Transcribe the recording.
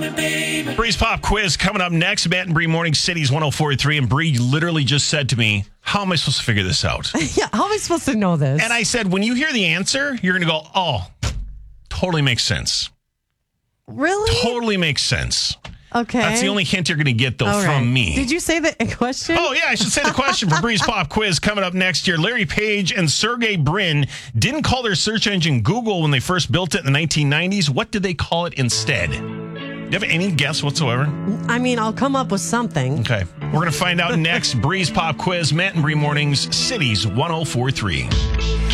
Bree's Pop Quiz coming up next. Matt and Bree Morning Cities 104.3. And Bree literally just said to me, how am I supposed to figure this out? Yeah, how am I supposed to know this? And I said, when you hear the answer, you're going to go, oh, totally makes sense. Really? Totally makes sense. Okay. That's the only hint you're going to get, though, All from right. me. Did you say the question? Oh, yeah, I should say the question for Bree's Pop Quiz coming up next year. Larry Page and Sergey Brin didn't call their search engine Google when they first built it in the 1990s. What did they call it instead? Do you have any guess whatsoever? I mean, I'll come up with something. Okay. We're going to find out next. Bree's Pop Quiz, Matt and Bree Mornings, Cities 104.3.